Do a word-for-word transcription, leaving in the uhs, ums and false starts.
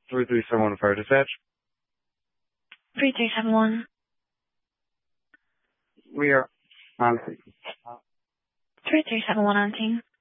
three three seven one fire dispatch. three three seven one. We are on scene. three three seven one on scene.